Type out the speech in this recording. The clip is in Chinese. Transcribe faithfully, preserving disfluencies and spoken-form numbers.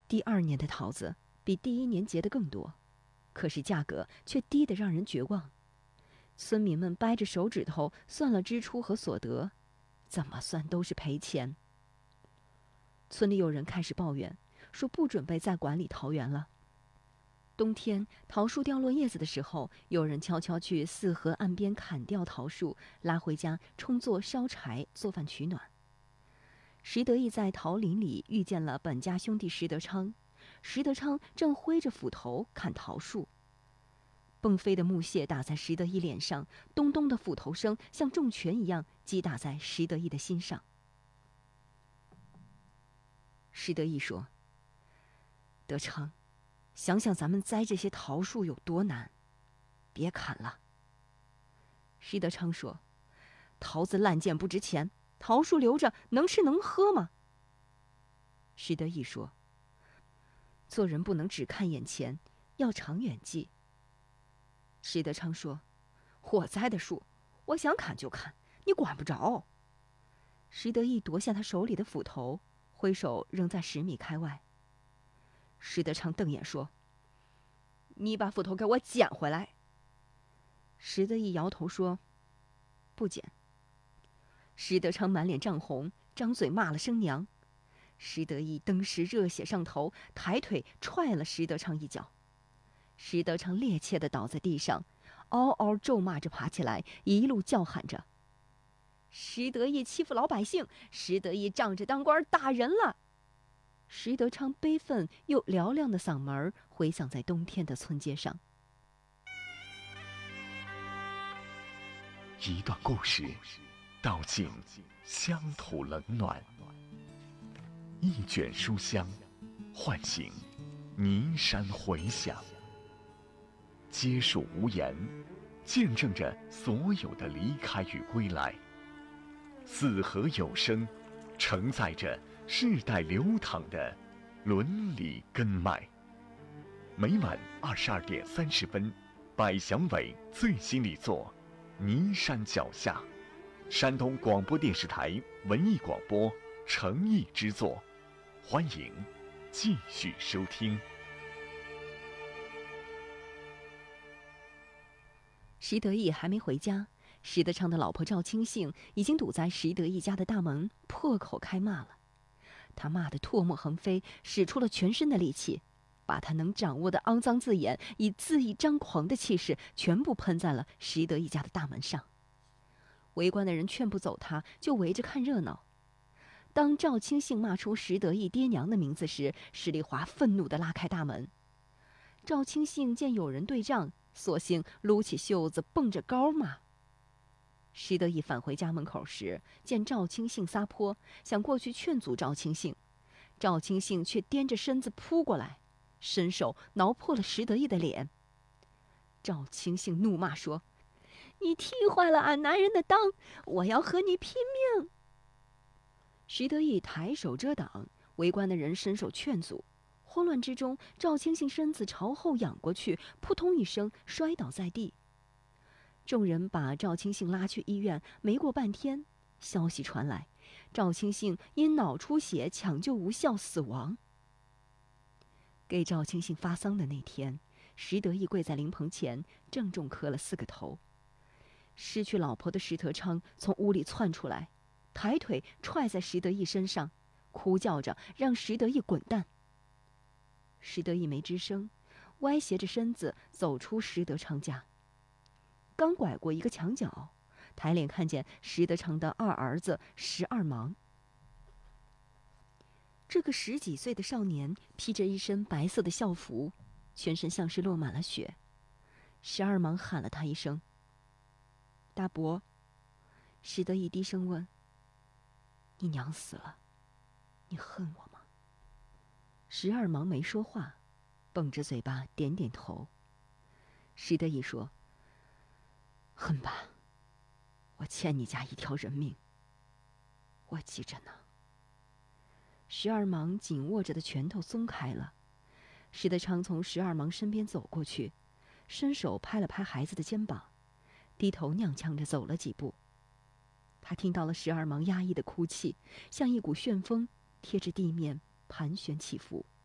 第二年的桃子比第一年结的更多，可是价格却低得让人绝望。村民们掰着手指头算了支出和所得，怎么算都是赔钱。村里有人开始抱怨，说不准备再管理桃园了。冬天桃树掉落叶子的时候，有人悄悄去四河岸边砍掉桃树，拉回家充作烧柴做饭取暖。石德义在桃林里遇见了本家兄弟石德昌，石德昌正挥着斧头砍桃树。迸飞的木屑打在石德义脸上，咚咚的斧头声像重拳一样击打在石德义的心上。石德义说：“德昌，想想咱们栽这些桃树有多难，别砍了。”石德昌说：“桃子烂贱不值钱，桃树留着能吃能喝吗？”石德义说：“做人不能只看眼前，要长远计。”石德昌说：“我栽的树，我想砍就砍，你管不着。”石德义夺下他手里的斧头，挥手扔在十米开外。石德昌瞪眼说：“你把斧头给我捡回来。”石德义摇头说：“不捡。”石德昌满脸涨红，张嘴骂了声娘。石德义登时热血上头，抬腿踹了石德昌一脚。石德昌趔趄地倒在地上，嗷嗷咒骂着爬起来，一路叫喊着：“石德义欺负老百姓，石德义仗着当官打人了。”石德昌悲愤又嘹亮的嗓门回响在冬天的村街上。 一段故事，道尽乡土冷暖；一卷书香，唤醒泥山回响。皆属无言，见证着所有的离开与归来。四河有声，承载着世代流淌的伦理根脉。每晚二十二点三十分，百祥伟最新力作《泥山脚下》，山东广播电视台文艺广播诚意之作，欢迎继续收听。 石德义还没回家，石德昌的老婆赵清信已经堵在石德义家的大门，破口开骂了。他骂得唾沫横飞，使出了全身的力气，把他能掌握的肮脏字眼以恣意张狂的气势全部喷在了石德义家的大门上。围观的人劝不走他，就围着看热闹。当赵清信骂出石德义爹娘的名字时，石丽华愤怒地拉开大门。赵清信见有人对账，索性撸起袖子蹦着高骂。石德义返回家门口时，见赵清信撒泼，想过去劝阻赵清信，赵清信却颠着身子扑过来，伸手挠破了石德义的脸。赵清信怒骂说：“你踢坏了俺男人的裆，我要和你拼命！”石德义抬手遮挡，围观的人伸手劝阻。慌乱之中，赵清信身子朝后仰过去，扑通一声摔倒在地。众人把赵清信拉去医院，没过半天，消息传来，赵清信因脑出血抢救无效死亡。给赵清信发丧的那天，石德义跪在灵棚前，郑重磕了四个头。失去老婆的石德昌从屋里窜出来，抬腿踹在石德义身上，哭叫着让石德义滚蛋。石德义没吱声，歪斜着身子走出石德昌家。刚拐过一个墙角，抬脸看见石德昌的二儿子石二芒。这个十几岁的少年披着一身白色的校服，全身像是落满了雪。石二芒喊了他一声：“大伯。”石德义低声问：“你娘死了，你恨我吗？”石二芒没说话，绷着嘴巴点点头。石德义说：“恨吧，我欠你家一条人命，我记着呢。”石二芒紧握着的拳头松开了。石德昌从石二芒身边走过去，伸手拍了拍孩子的肩膀，低头踉跄着走了几步。他听到了石二芒压抑的哭泣，像一股旋风贴着地面盘旋起伏。